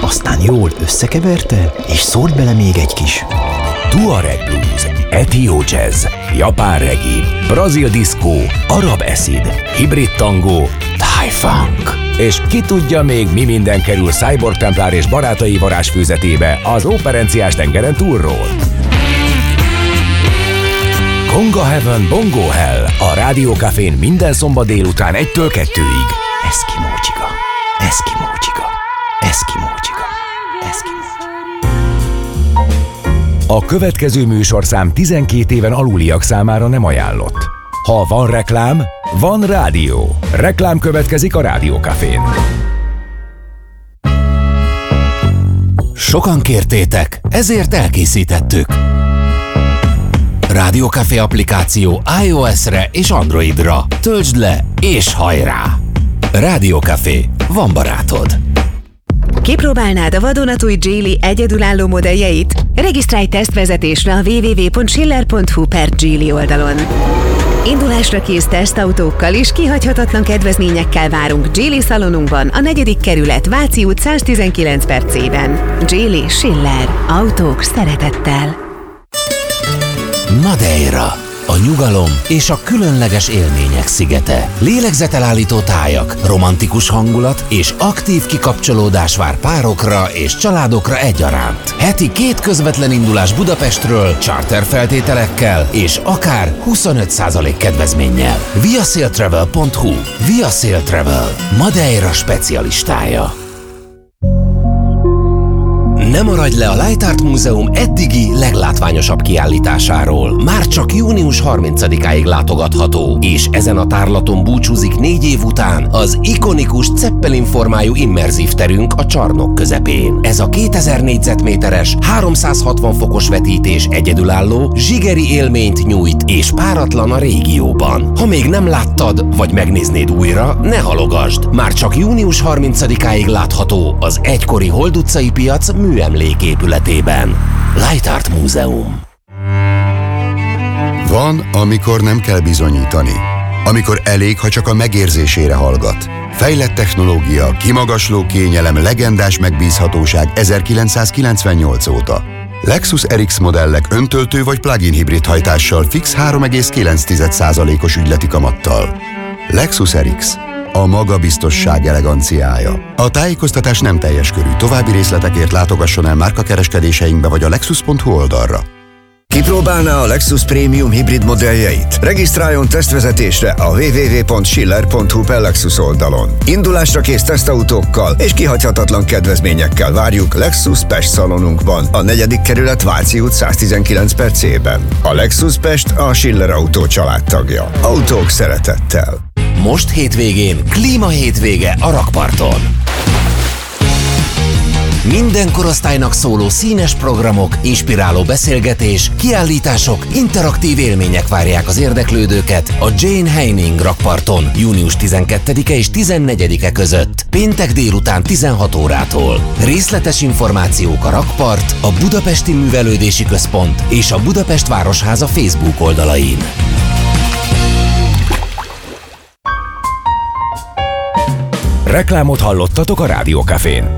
aztán jól összekeverte, és szólt bele még egy kis Tuareg blues, etió jazz, japán reggae, brazil diszkó, arab acid, hibrid tangó, thai funk. És ki tudja még, mi minden kerül Cyborg Templár és barátai varázsfőzetébe az Óperenciás tengeren túlról. Konga Heaven, Bongo Hell a Rádió Cafén minden szombat délután 1-től 2-ig. Eszkimó csiga, eszkimó csiga, eszkimó csiga, eszkimó csiga. A következő műsorszám 12 éven aluliak számára nem ajánlott. Ha van reklám, van rádió. Reklám következik a Rádió Cafén. Sokan kértétek, ezért elkészítettük. Rádió Café applikáció iOS-re és Androidra. Töltsd le és hajrá! Rádió Café, van barátod. Kipróbálnád a vadonatúj Geely egyedülálló modelljeit? Regisztrálj tesztvezetésre a www.schiller.hu/Geely oldalon. Indulásra kész tesztautókkal és kihagyhatatlan kedvezményekkel várunk Geely szalonunkban, a 4. kerület, Váci út 119/C-ben. Geely Schiller. Autók szeretettel. Madeira, a nyugalom és a különleges élmények szigete. Lélegzetelállító tájak, romantikus hangulat és aktív kikapcsolódás vár párokra és családokra egyaránt. Heti 2 közvetlen indulás Budapestről, charter feltételekkel és akár 25% kedvezménnyel. viasailtravel.hu. Viasail Travel, Madeira specialistája. Ne maradj le a Light Art Múzeum eddigi leglátványosabb kiállításáról. Már csak június 30-áig látogatható, és ezen a tárlaton búcsúzik 4 év után az ikonikus Zeppelin formájú immerzív terünk a csarnok közepén. Ez a 2000 négyzetméteres, 360 fokos vetítés egyedülálló, zsigeri élményt nyújt és páratlan a régióban. Ha még nem láttad, vagy megnéznéd újra, ne halogasd. Már csak június 30-áig látható az egykori Hold utcai piac műemléképületében. Light Art Múzeum. Van, amikor nem kell bizonyítani. Amikor elég, ha csak a megérzésére hallgat. Fejlett technológia, kimagasló kényelem, legendás megbízhatóság 1998 óta. Lexus RX modellek öntöltő vagy plug-in hibrid hajtással fix 3,9%-os ügyleti kamattal. Lexus RX. A magabiztosság eleganciája. A tájékoztatás nem teljes körű. További részletekért látogasson el márkakereskedéseinkbe vagy a lexus.hu oldalra. Kipróbálná a Lexus Premium hibrid modelljeit? Regisztráljon tesztvezetésre a www.schiller.hu/Lexus oldalon. Indulásra kész tesztautókkal és kihagyhatatlan kedvezményekkel várjuk Lexus Pest szalonunkban, a 4. kerület, Váci út 119/C-ben. A Lexus Pest a Schiller Autó családtagja. Autók szeretettel. Most hétvégén klíma hétvége a rakparton. Minden korosztálynak szóló színes programok, inspiráló beszélgetés, kiállítások, interaktív élmények várják az érdeklődőket a Jane Heining rakparton június 12-e és 14-e között, péntek délután 16 órától. Részletes információk a rakpart, a Budapesti Művelődési Központ és a Budapest Városháza Facebook oldalain. Reklámot hallottatok a Rádió Cafén.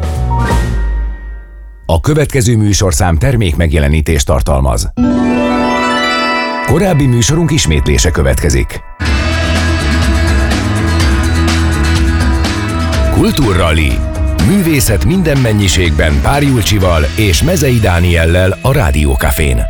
A következő műsorszám termék megjelenítést tartalmaz. Korábbi műsorunk ismétlése következik. Kultúrrali. Művészet minden mennyiségben Pár Julcsival és Mezei Dániellel a Rádió Cafén.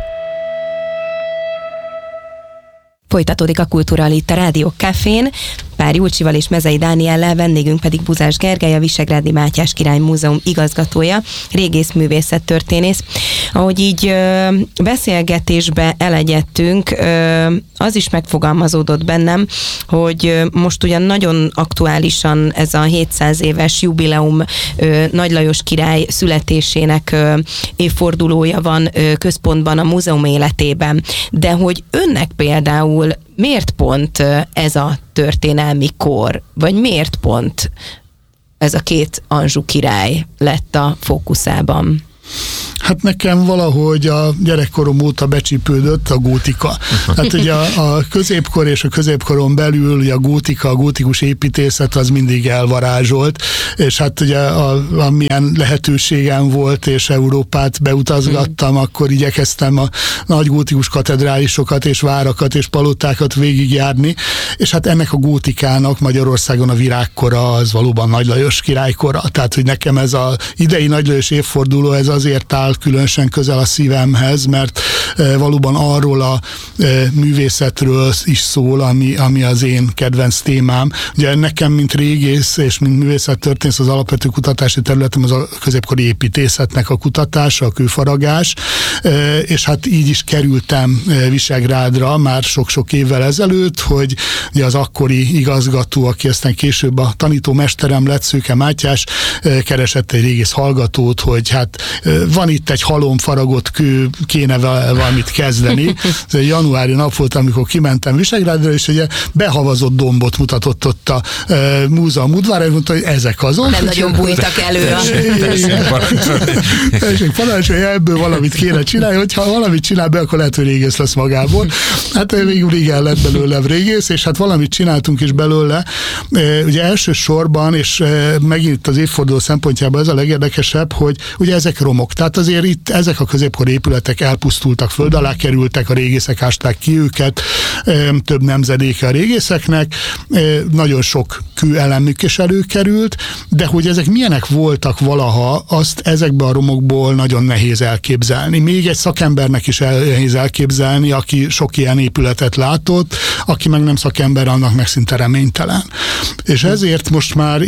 Folytatódik a Kultúrrali itt a Rádió Cafén. Pár Julcsival és Mezei Dániellel, vendégünk pedig Buzás Gergely, a Visegrádi Mátyás Király Múzeum igazgatója, régészművészettörténész. Ahogy így beszélgetésbe elegyedtünk, az is megfogalmazódott bennem, hogy most ugyan nagyon aktuálisan ez a 700 éves jubileum, Nagy Lajos király születésének évfordulója van központban a múzeum életében, de hogy önnek például miért pont ez a történelmi kor, vagy miért pont ez a 2 Anjou király lett a fókuszában? Hát nekem valahogy a gyerekkorom óta becsípődött a gótika. Hát ugye a középkor és a középkoron belül ugye a gótika, a gótikus építészet az mindig elvarázsolt, és hát ugye amilyen lehetőségem volt, és Európát beutazgattam, akkor igyekeztem a nagy gótikus katedrálisokat és várakat és palotákat végigjárni, és hát ennek a gótikának Magyarországon a virágkora az valóban Nagy Lajos királykora. Tehát, hogy nekem ez az idei Nagy Lajos évforduló, ez azért áll különösen közel a szívemhez, mert valóban arról a művészetről is szól, ami az én kedvenc témám. Ugye nekem, mint régész és mint művészettörténész, az alapvető kutatási területem az a középkori építészetnek a kutatása, a kőfaragás, és hát így is kerültem Visegrádra már sok-sok évvel ezelőtt, hogy ugye az akkori igazgató, aki aztán később a tanítómesterem lett, Szőke Mátyás, keresett egy régész hallgatót, hogy hát van itt egy halom faragott kő, kéne valamit kezdeni. Ez egy januári nap volt, amikor kimentem Visegrádra, és ugye behavazott dombot mutatott ott a múzeum udvarán, és mondta, hogy ezek azok. Nem nagyon bújtak elő. Tessék parancsolja, ebből valamit kéne csinálni, hogyha valamit csinál be, akkor lehet, hogy régész lesz magából. Hát még régen lett belőle régész, és hát valamit csináltunk is belőle. Ugye elsősorban, és megint az évforduló szempontjából ez a legérdekesebb, hogy ugye ezek romok. Tehát azért itt ezek a középkori épületek elpusztultak, föld alá kerültek, a régészek ásták ki őket, több nemzedéke a régészeknek, nagyon sok kőelemük is előkerült, de hogy ezek milyenek voltak valaha, azt ezekben a romokból nagyon nehéz elképzelni. Még egy szakembernek is nehéz elképzelni, aki sok ilyen épületet látott, aki meg nem szakember, annak meg szinte reménytelen. És ezért most már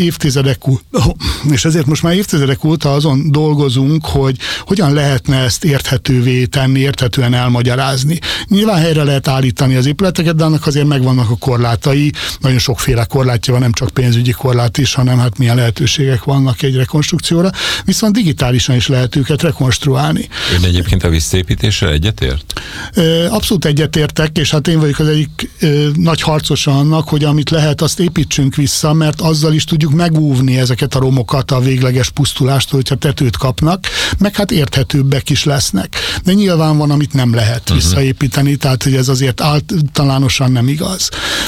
évtizedek óta azon dolgozunk, hogy hogyan lehetne ezt érthetővé tenni, érthetően elmagyarázni. Nyilván helyre lehet állítani az épületeket, de annak azért megvannak a korlátai, nagyon sokféle korlátja van, nem csak pénzügyi korlát is, hanem hát milyen lehetőségek vannak egy rekonstrukcióra, viszont digitálisan is lehet őket rekonstruálni. Ön egyébként a visszaépítéssel egyetért? Abszolút egyetértek, és hát én vagyok az egyik nagy harcosa annak, hogy amit lehet, azt építsünk vissza, mert azzal is tudjuk megúvni ezeket a romokat a végleges pusztulástól, hogyha tetőt kapnak, meg hát érthetőbbek is lesznek. De nyilván van, amit nem lehet visszaépíteni, tehát hogy ez azért általánosan nem igaz.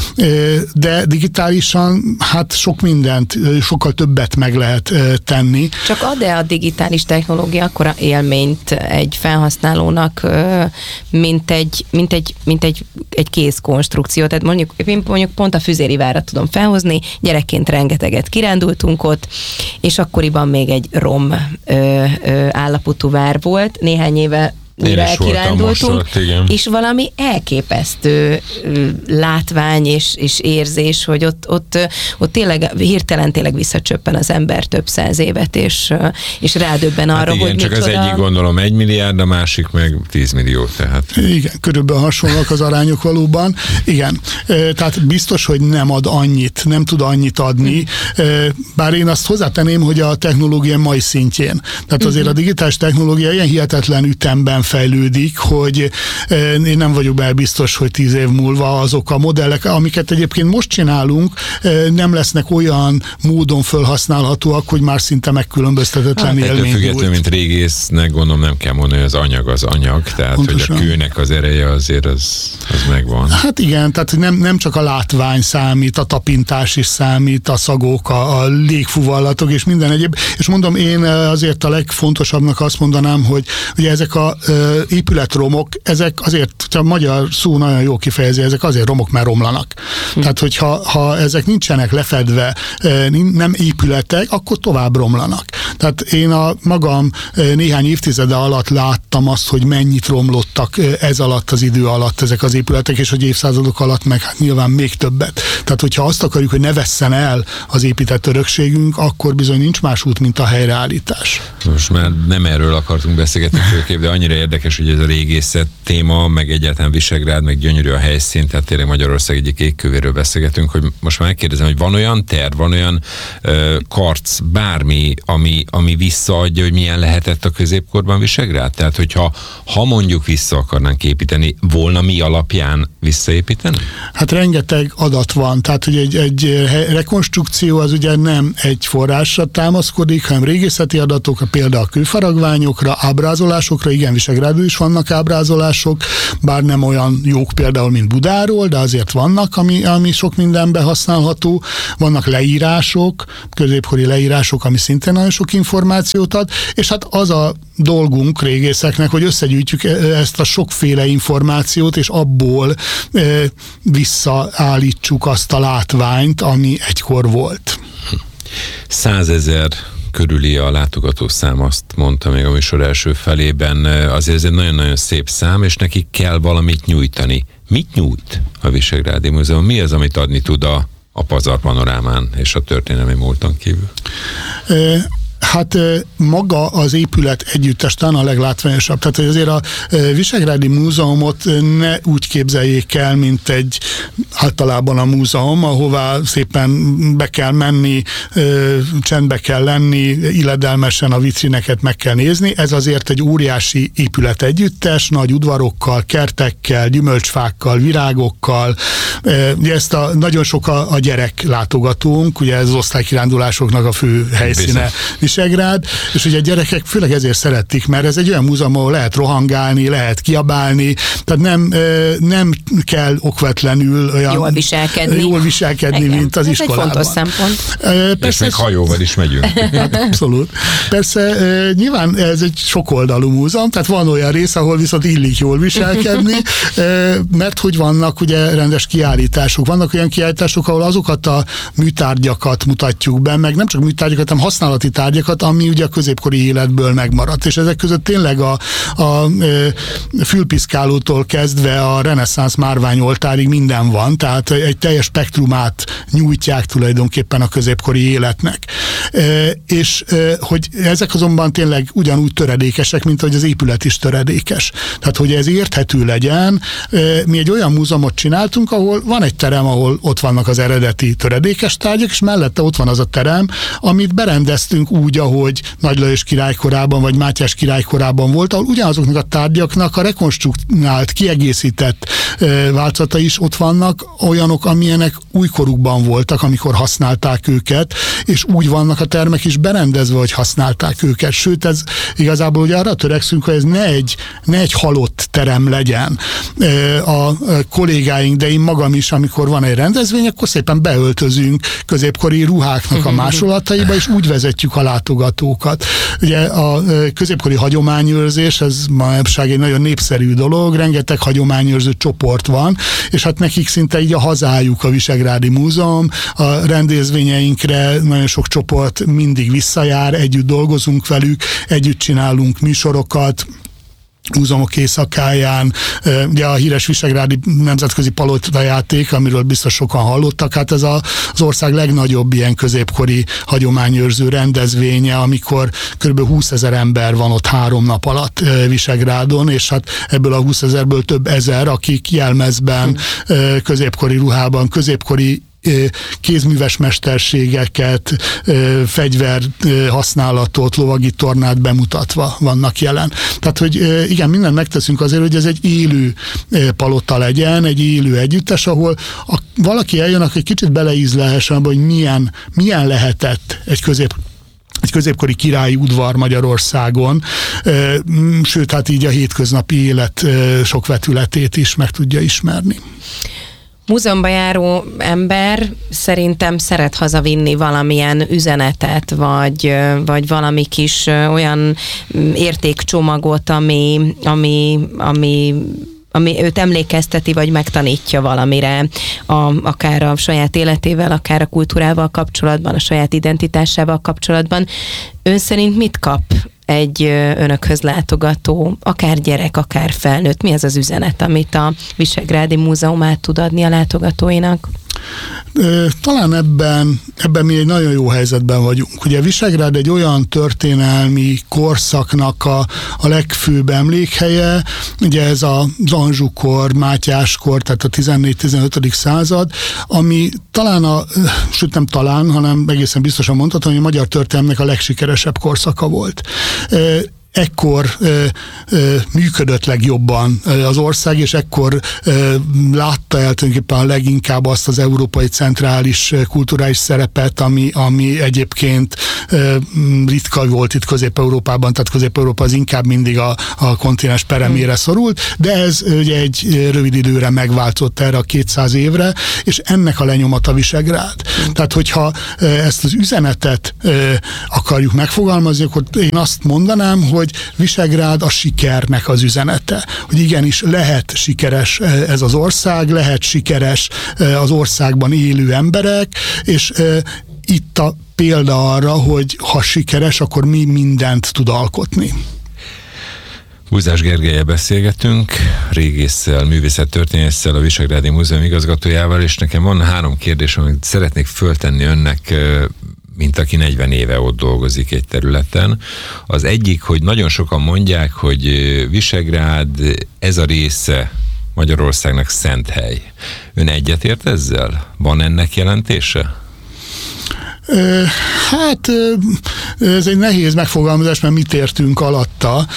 De digitálisan hát sok mindent, sokkal többet meg lehet tenni. Csak ad-e a digitális technológia akkora élményt egy felhasználónak, mint egy kézkonstrukció? Tehát mondjuk pont a Füzéri várat tudom felhozni, gyerekként rengeteget kirándultunk ott, és akkoriban még egy rom állapotú vár volt, néhány éve újra elkirándultunk, és valami elképesztő látvány és érzés, hogy ott tényleg hirtelen visszacsöppen az ember több 100 évet, és rádöbben arra, hát igen, hogy csak micsoda... az egyik gondolom 1 milliárd, a másik meg 10 millió, tehát. Igen, körülbelül hasonlóak az arányok valóban. Igen, tehát biztos, hogy nem ad annyit, nem tud annyit adni, bár én azt hozzátenném, hogy a technológia mai szintjén. Tehát azért a digitális technológia ilyen hihetetlen ütemben fejlődik, hogy én nem vagyok benne biztos, hogy 10 év múlva azok a modellek, amiket egyébként most csinálunk, nem lesznek olyan módon felhasználhatóak, hogy már szinte megkülönböztetetlen élmény nyújt. Függetlenül, mint régésznek gondolom nem kell mondani, hogy az anyag, tehát pontosan. Hogy a kőnek az ereje azért az megvan. Hát igen, tehát nem csak a látvány számít, a tapintás is számít, a szagok, a légfuvallatok és minden egyéb. És mondom, én azért a legfontosabbnak azt mondanám, hogy ugye ezek a épületromok, ezek azért, a magyar szó nagyon jó kifejezi, ezek azért romok, mert romlanak. Tehát, hogyha ezek nincsenek lefedve, nem épületek, akkor tovább romlanak. Tehát én a magam néhány évtizede alatt láttam azt, hogy mennyit romlottak ez alatt az idő alatt ezek az épületek, és hogy évszázadok alatt meg hát nyilván még többet. Tehát, hogyha azt akarjuk, hogy ne vesszen el az épített örökségünk, akkor bizony nincs más út, mint a helyreállítás. Most már nem erről akartunk beszélgetni főképp, de annyira érdekes, hogy ez a régészet téma, meg egyáltalán Visegrád, meg gyönyörű a helyszín, tehát tényleg Magyarország egyik égkövéről beszélgetünk, hogy most már megkérdezem, hogy van olyan terv, van olyan karc, bármi, ami visszaadja, hogy milyen lehetett a középkorban Visegrád? Tehát, hogyha mondjuk vissza akarnánk építeni, volna mi alapján visszaépíteni? Hát rengeteg adat van, tehát hogy egy rekonstrukció az ugye nem egy forrásra támaszkodik, hanem régészeti adatokra, például a kőfaragványokra, ábrázolásokra, igen, Visegrádról is vannak ábrázolások, bár nem olyan jók például, mint Budáról, de azért vannak, ami sok mindenben használható. Vannak leírások, középkori leírások, ami szintén nagyon sok információt ad, és hát az a dolgunk régészeknek, hogy összegyűjtjük ezt a sokféle információt, és abból visszaállítsuk azt a látványt, ami egykor volt. 100 000 körüli a látogatószám, azt mondta még a műsor első felében. Azért ez egy nagyon-nagyon szép szám, és nekik kell valamit nyújtani. Mit nyújt a Visegrádi Múzeum? Mi az, amit adni tud a Pazar panorámán és a történelmi múlton kívül? Hát maga az épület együttes talán a leglátványosabb. Tehát hogy azért a Visegrádi Múzeumot ne úgy képzeljék el, mint egy általában a múzeum, ahová szépen be kell menni, csendbe kell lenni, illedelmesen a vitrineket meg kell nézni. Ez azért egy óriási épület együttes, nagy udvarokkal, kertekkel, gyümölcsfákkal, virágokkal. Ugye ezt nagyon sok a gyerek látogatónk, ugye ez az osztálykirándulásoknak a fő helyszíne. Visegrád, és ugye a gyerekek főleg ezért szeretik, mert ez egy olyan múzeum, ahol lehet rohangálni, lehet kiabálni, tehát nem kell okvetlenül olyan jól viselkedni, igen, mint az iskolában. Ez egy fontos szempont. Persze, és még hajóval is megyünk. Hát abszolút. Persze nyilván ez egy sokoldalú múzeum, tehát van olyan rész, ahol viszont illik jól viselkedni, mert hogy vannak ugye rendes kiállítások. Vannak olyan kiállítások, ahol azokat a műtárgyakat mutatjuk be, meg nem csak műtárgyakat, hanem használati tárgyakat, ami ugye a középkori életből megmaradt. És ezek között tényleg a fülpiszkálótól kezdve a reneszánsz márványoltárig minden van, tehát egy teljes spektrumát nyújtják tulajdonképpen a középkori életnek. És hogy ezek azonban tényleg ugyanúgy töredékesek, mint hogy az épület is töredékes. Tehát, hogy ez érthető legyen, mi egy olyan múzeumot csináltunk, ahol van egy terem, ahol ott vannak az eredeti töredékes tárgyak, és mellette ott van az a terem, amit berendeztünk úgy, ahogy Nagy Lajos király korában, vagy Mátyás király korában volt, ahol ugyanazoknak a tárgyaknak a rekonstruktált, kiegészített változata is ott vannak, olyanok, amilyenek újkorukban voltak, amikor használták őket, és úgy vannak a termek is berendezve, hogy használták őket. Sőt, ez igazából ugye arra törekszünk, hogy ez ne egy halott terem legyen. A kollégáink, de én magam is, amikor van egy rendezvény, akkor szépen beöltözünk középkori ruháknak a másolataiba, és úgy vezetjük a látogatókat. Ugye a középkori hagyományőrzés, ez manapság egy nagyon népszerű dolog, rengeteg hagyományőrző csoport van, és hát nekik szinte így a hazájuk a Visegrádi Múzeum, a rendezvényeinkre nagyon sok csoport mindig visszajár, együtt dolgozunk velük, együtt csinálunk műsorokat, múzeumok éjszakáján, ugye a híres visegrádi nemzetközi palotajáték, amiről biztos sokan hallottak, hát ez az ország legnagyobb ilyen középkori hagyományőrző rendezvénye, amikor kb. 20 000 ember van ott 3 nap alatt Visegrádon, és hát ebből a 20 000-ből több ezer, akik jelmezben, középkori ruhában, középkori kézműves mesterségeket, fegyver használatot, lovagi tornát bemutatva vannak jelen. Tehát, hogy igen, mindent megteszünk azért, hogy ez egy élő palota legyen, egy élő együttes, ahol valaki eljön, aki egy kicsit beleízlelhessen abba, hogy milyen lehetett egy középkori királyi udvar Magyarországon, sőt, hát így a hétköznapi élet sok vetületét is meg tudja ismerni. Múzeumban járó ember szerintem szeret hazavinni valamilyen üzenetet, vagy valami kis olyan értékcsomagot, ami őt emlékezteti, vagy megtanítja valamire, akár a saját életével, akár a kultúrával kapcsolatban, a saját identitásával kapcsolatban. Ön szerint mit kap egy önökhöz látogató, akár gyerek, akár felnőtt? Mi az az üzenet, amit a Visegrádi Múzeum át tud adni a látogatóinak? Talán ebben mi egy nagyon jó helyzetben vagyunk. Ugye Visegrád egy olyan történelmi korszaknak a legfőbb emlékhelye, ugye ez az Anjou-kor, Mátyás-kor, tehát a 14-15. század, ami talán sőt nem talán, hanem egészen biztosan mondhatom, hogy a magyar történelemnek a legsikeresebb korszaka volt. Ekkor működött legjobban az ország, és ekkor látta el tulajdonképpen a leginkább azt az európai centrális kulturális szerepet, ami egyébként ritka volt itt Közép-Európában, tehát Közép-Európa az inkább mindig a kontinens peremére szorult, de ez ugye egy rövid időre megváltozott erre a 200 évre, és ennek a lenyomata Visegrád. Tehát, hogyha ezt az üzenetet akarjuk megfogalmazni, akkor én azt mondanám, hogy Visegrád a sikernek az üzenete. Hogy igenis lehet sikeres ez az ország, lehet sikeres az országban élő emberek, és itt a példa arra, hogy ha sikeres, akkor mi mindent tud alkotni. Búzás Gergellyel beszélgetünk, régésszel, művészettörténésszel, a Visegrádi Múzeum igazgatójával, és nekem van 3 kérdés, amit szeretnék föltenni önnek, mint aki 40 éve ott dolgozik egy területen. Az egyik, hogy nagyon sokan mondják, hogy Visegrád ez a része Magyarországnak szent hely. Ön egyetért ezzel? Van ennek jelentése? Hát ez egy nehéz megfogalmazás, mert mit értünk alatta.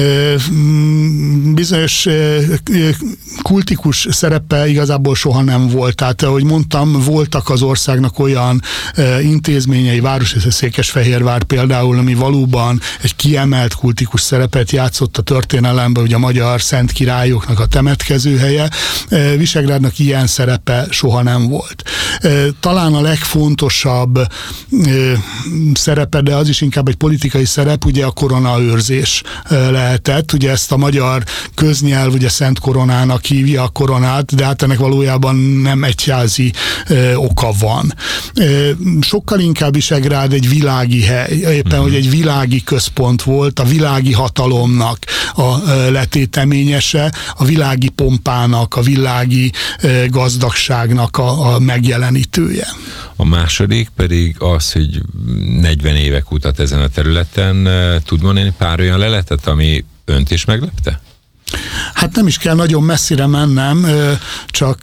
Bizonyos kultikus szerepe igazából soha nem volt. Tehát, ahogy mondtam, voltak az országnak olyan intézményei, város és Székesfehérvár például, ami valóban egy kiemelt kultikus szerepet játszott a történelemben, ugye a magyar szent királyoknak a temetkezőhelye. Visegrádnak ilyen szerepe soha nem volt. Talán a legfontosabb szerepe, de az is inkább egy politikai szerep, ugye a koronaőrzés lehetett. Ugye ezt a magyar köznyelv ugye Szent Koronának hívja a koronát, de hát ennek valójában nem egyházi oka van. Sokkal inkább Visegrád egy világi hely, éppen hogy egy világi központ volt, a világi hatalomnak a letéteményese, a világi pompának, a világi gazdagságnak a megjelenítője. A második pedig az, hogy 40 éve kutat ezen a területen. Tud mondani pár olyan leletet, ami önt is meglepte? Hát nem is kell nagyon messzire mennem, csak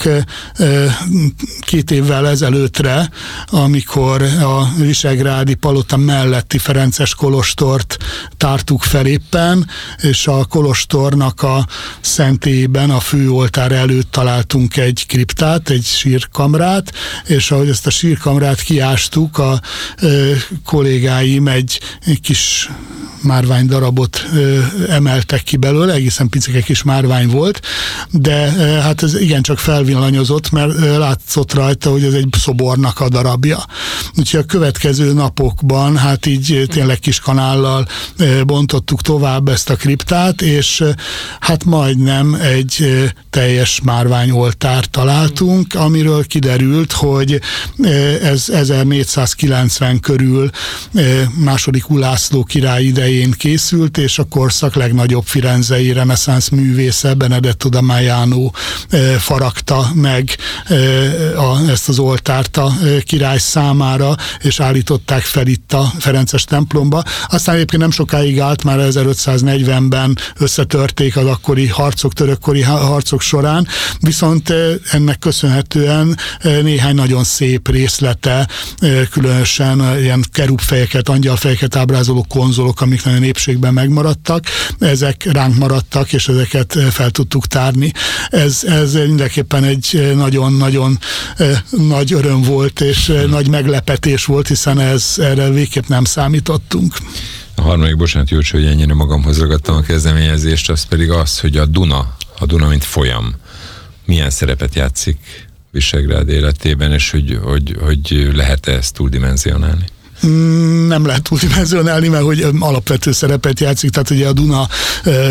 2 évvel ezelőttre, amikor a visegrádi palota melletti ferences kolostort tártuk fel éppen, és a kolostornak a szentélyében, a főoltár előtt találtunk egy kriptát, egy sírkamrát, és ahogy ezt a sírkamrát kiástuk, a kollégáim egy kis márványdarabot emeltek ki belőle, egészen picike kis márvány volt, de hát ez igencsak felvillanyozott, mert látszott rajta, hogy ez egy szobornak a darabja. Úgyhogy a következő napokban hát így tényleg kis kanállal bontottuk tovább ezt a kriptát, és hát majdnem egy teljes márványoltárt találtunk, amiről kiderült, hogy ez 1490 körül második Ulászló király idején készült, és a korszak legnagyobb firenzei reneszánsz művésze Benedetto da Maiano faragta meg ezt az oltárt a király számára, és állították fel itt a ferences templomba. Aztán egyébként nem sokáig állt, már 1540-ben összetörték az akkori harcok, törökkori harcok során, viszont ennek köszönhetően néhány nagyon szép részlete, különösen ilyen kerubfejeket, angyalfejeket ábrázoló konzolok, amik nagyon épségben megmaradtak, ezek ránk maradtak, és ezeket fel tudtuk tárni. Ez mindenképpen egy nagyon-nagyon nagy öröm volt, és nagy meglepetés volt, hiszen erre végképp nem számítottunk. A harmadik, bocsánat, Júlcsó, hogy ennyire magamhoz ragadtam a kezdeményezést, az pedig az, hogy a Duna mint folyam milyen szerepet játszik Visegrád életében, és hogy lehet-e ezt túldimenzionálni? Nem lehet túldimenzionálni, mert hogy alapvető szerepet játszik, tehát ugye a Duna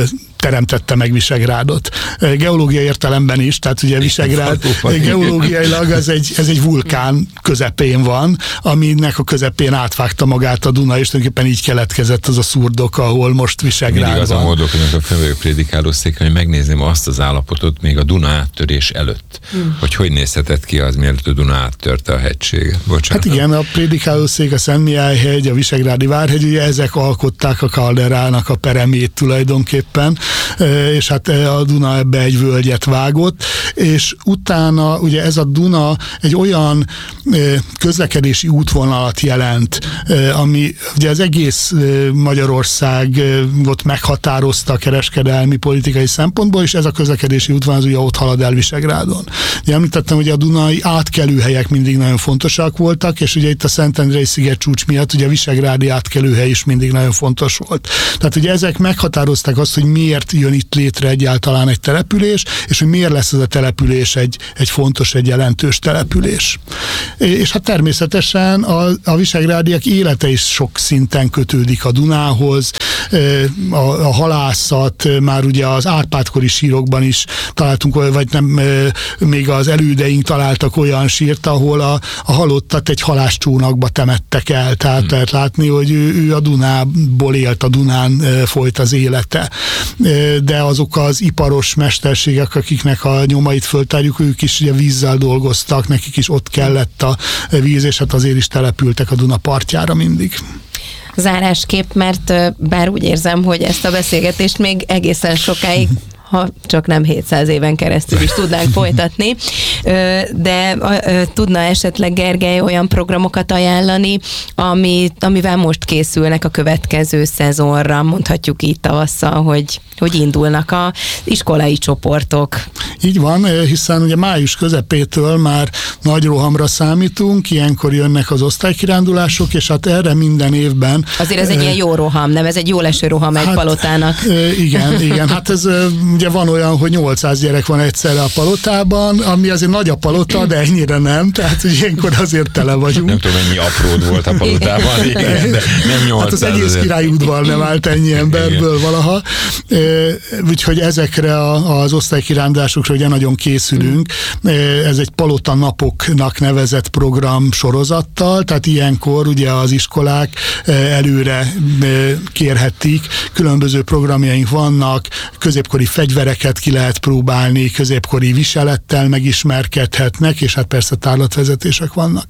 teremtette meg Visegrádot. Geológiai értelemben is, tehát ugye Visegrád geológiailag ez egy vulkán közepén van, aminek a közepén átvágta magát a Duna, és tulajdonképpen így keletkezett az a szurdok, ahol most Visegrád van. Mindig az a módok, amikor fölvegyük prédikálószéken, hogy megnézném azt az állapotot még a Duna áttörés előtt, hogy nézhetett ki az, mielőtt a Duna áttörte a hegységet. Bocsánat. Hát igen, a prédikálószék, a Szentmihályhegy, a Visegrádi Várhegy, ugye ezek alkották a kalderának a peremét tulajdonképpen, és hát a Duna ebbe egy völgyet vágott, és utána ugye ez a Duna egy olyan közlekedési útvonalat jelent, ami ugye az egész Magyarországot meghatározta a kereskedelmi politikai szempontból, és ez a közlekedési útvonal ugye ott halad el Visegrádon. Ugye említettem, hogy a dunai átkelőhelyek mindig nagyon fontosak voltak, és ugye itt a Szentendrei szigetcsúcs miatt ugye a visegrádi átkelőhely is mindig nagyon fontos volt. Tehát ugye ezek meghatározták azt, hogy miért jön itt létre egyáltalán egy település, és hogy miért lesz ez a település egy fontos, egy jelentős település. És hát természetesen a visegrádiak élete is sok szinten kötődik a Dunához, a halászat, már ugye az Árpád-kori sírokban is találtunk, vagy nem, még az elődeink találtak olyan sírt, ahol a halottat egy halászcsónakba temettek el, tehát lehet látni, hogy ő a Dunából élt, a Dunán folyt az élete. De azok az iparos mesterségek, akiknek a nyomait föltárjuk, ők is ugye vízzel dolgoztak, nekik is ott kellett a víz, és hát azért is települtek a Duna partjára mindig. Zárásképp, mert bár úgy érzem, hogy ezt a beszélgetést még egészen sokáig, ha csak nem 700 éven keresztül is tudnánk folytatni, de tudna esetleg Gergely olyan programokat ajánlani, amivel most készülnek a következő szezonra, mondhatjuk így tavasszal, hogy indulnak az iskolai csoportok. Így van, hiszen ugye május közepétől már nagy rohamra számítunk, ilyenkor jönnek az osztálykirándulások, és hát erre minden évben... Azért ez egy ilyen jó roham, nem? Ez egy jól eső roham egy palotának. Igen, hát ez ugye van olyan, hogy 800 gyerek van egyszerre a palotában, ami azért nagy a palota, de ennyire nem, tehát ilyenkor azért tele vagyunk. Nem tudom, mennyi apród volt a palotában, igen, de nem 800. Hát az egész Király udvar nem állt ennyi emberből valaha. Úgyhogy ezekre az osztálykirándulásokra ugye nagyon készülünk. Ez egy palota napoknak nevezett program sorozattal, tehát ilyenkor ugye az iskolák előre kérhetik, különböző programjaink vannak, középkori fegyvereket ki lehet próbálni, középkori viselettel megismerkedhetnek, és hát persze tárlatvezetések vannak.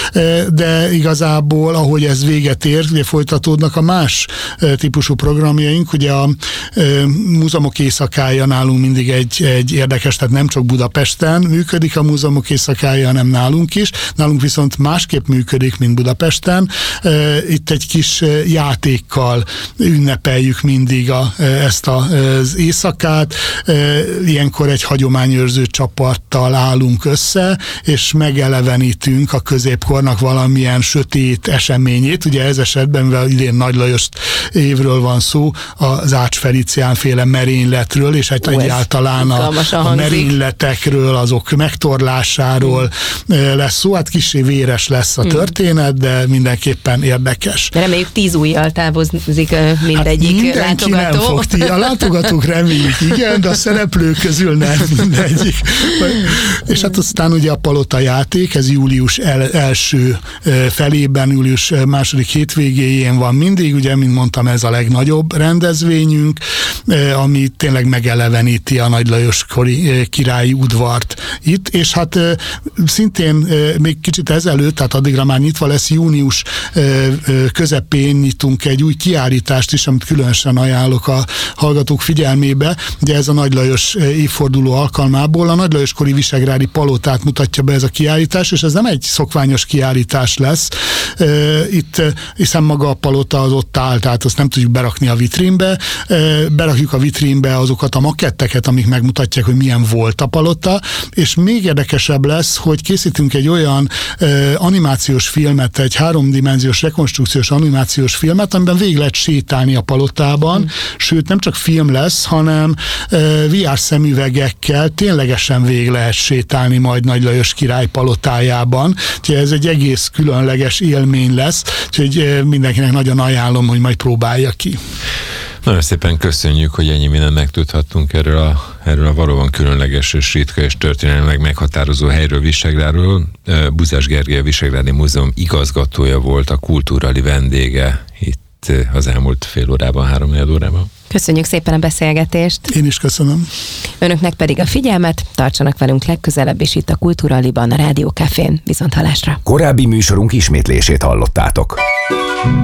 De igazából, ahogy ez véget ér, ugye folytatódnak a más típusú programjaink, ugye a múzeumok éjszakája nálunk mindig egy érdekes, tehát nem csak Budapesten működik a múzeumok éjszakája, hanem nálunk is. Nálunk viszont másképp működik, mint Budapesten. Itt egy kis játékkal ünnepeljük mindig ezt az éjszakát. Ilyenkor egy hagyományőrző csapattal állunk össze, és megelevenítünk a középkornak valamilyen sötét eseményét. Ugye ez esetben, mivel idén Nagy Lajos évről van szó, az Ács Felicián féle merényletről, és hát egyáltalán a merényletekről, azok megtorlásáról lesz szó. Hát kissé véres lesz a történet, de mindenképpen érdekes. De reméljük 10 ujjal távozik mindegyik látogató. Nem fog a látogatók reméljük, igen, de a szereplők közül nem mindegyik. És hát aztán ugye a palota játék, ez július első felében, július második hétvégéjén van mindig, ugye, mint mondtam, ez a legnagyobb rendezvényünk, ami tényleg megeleveníti a Nagy Lajos kori királyi udvart itt, és hát szintén még kicsit ezelőtt, tehát addigra már nyitva lesz, június közepén nyitunk egy új kiállítást is, amit különösen ajánlok a hallgatók figyelmébe. Ugye ez a Nagy Lajos évforduló alkalmából a Nagy Lajos kori visegrádi palotát mutatja be ez a kiállítás, és ez nem egy szokványos kiállítás lesz. Itt, hiszen maga a palota az ott áll, tehát azt nem tudjuk berakni a vitrínbe. Berakjuk a vitrínbe azokat a maketteket, amik megmutatják, hogy milyen volt a palota, és még érdekesebb lesz, hogy készítünk egy olyan animációs filmet, egy 3D rekonstrukciós animációs filmet, amiben végig lehet sétálni a palotában, sőt nem csak film lesz, hanem VR szemüvegekkel ténylegesen végig lehet sétálni majd Nagy Lajos király palotájában. Úgyhogy ez egy egész különleges élmény lesz, úgyhogy mindenkinek nagyon ajánlom, hogy majd próbálja ki. Nagyon szépen köszönjük, hogy ennyi mindent megtudhattunk erről a valóban különleges és ritka és történelmileg meghatározó helyről, Visegrádról. Buzás Gergely, a Visegrádi Múzeum igazgatója volt a kulturális vendége itt az elmúlt fél órában, 3-4 órában. Köszönjük szépen a beszélgetést. Én is köszönöm. Önöknek pedig a figyelmet, tartsanak velünk legközelebb is itt a Kulturaliban, a Rádió Cafén. Viszonthallásra. Korábbi műsorunk ismétlését hallottátok.